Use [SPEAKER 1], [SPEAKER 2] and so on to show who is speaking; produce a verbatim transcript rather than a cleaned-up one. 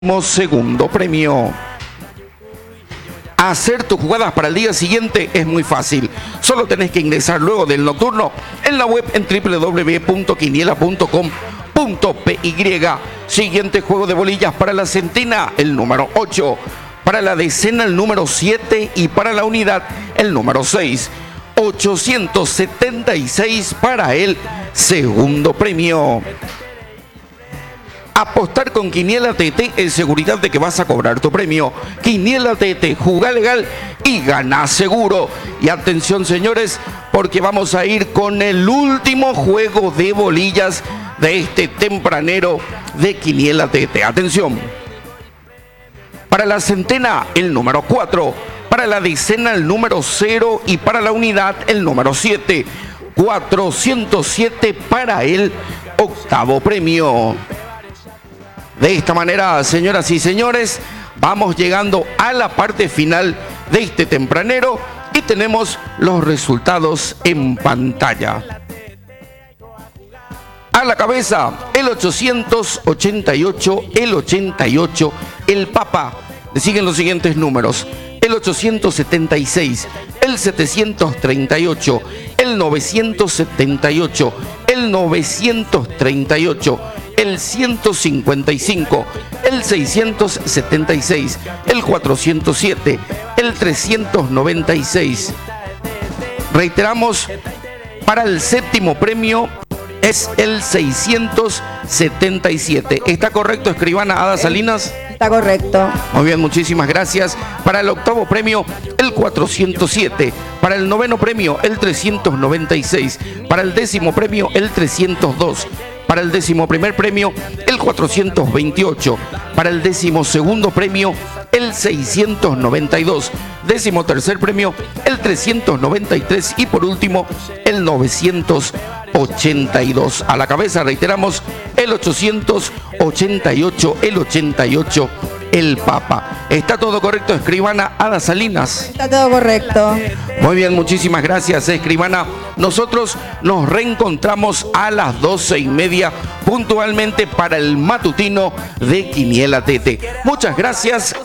[SPEAKER 1] Segundo premio. Hacer tus jugadas para el día siguiente es muy fácil. Solo tenés que ingresar luego del nocturno en la web en w w w punto quiniela punto com punto p y. Siguiente juego de bolillas para la centena, el número ocho. Para la decena, el número siete. Y para la unidad, el número seis. ochocientos setenta y seis para el segundo premio. Apostar con Quiniela T T es seguridad de que vas a cobrar tu premio. Quiniela T T, jugá legal y gana seguro. Y atención, señores, porque vamos a ir con el último juego de bolillas de este tempranero de Quiniela T T. Atención. Para la centena, el número cuatro. Para la decena, el número cero. Y para la unidad, el número siete. cuatrocientos siete para el octavo premio. De esta manera, señoras y señores, vamos llegando a la parte final de este tempranero y tenemos los resultados en pantalla. A la cabeza, el ochocientos ochenta y ocho, el ochenta y ocho, el Papa. Le siguen los siguientes números: el ochocientos setenta y seis, el setecientos treinta y ocho, el novecientos setenta y ocho, el novecientos treinta y ocho, el ciento cincuenta y cinco, el seiscientos setenta y seis, el cuatrocientos siete, el trescientos noventa y seis. Reiteramos, para el séptimo premio es el seiscientos setenta y siete. ¿Está correcto, escribana Ada Salinas?
[SPEAKER 2] Está correcto.
[SPEAKER 1] Muy bien, muchísimas gracias. Para el octavo premio, el cuatrocientos siete. Para el noveno premio, el trescientos noventa y seis. Para el décimo premio, el trescientos dos. Para el décimo primer premio, el cuatrocientos veintiocho. Para el décimo segundo premio, el seiscientos noventa y dos. Décimo tercer premio, el trescientos noventa y tres. Y por último, el novecientos ochenta y dos. A la cabeza, reiteramos, el ochocientos ochenta y ocho, el ochenta y ocho, el Papa. ¿Está todo correcto, escribana Ada Salinas?
[SPEAKER 2] Está todo correcto.
[SPEAKER 1] Muy bien, muchísimas gracias, escribana. Nosotros nos reencontramos a las doce y media puntualmente para el matutino de Quiniela T T. Muchas gracias.